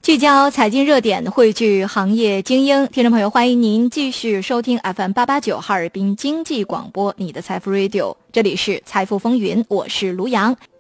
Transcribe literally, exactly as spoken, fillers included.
聚焦财经热点，汇聚行业精英。听众朋友，欢迎您继续收听 F M 八八九哈尔滨经济广播，你的财富 Radio， 这里是财富风云，我是卢阳。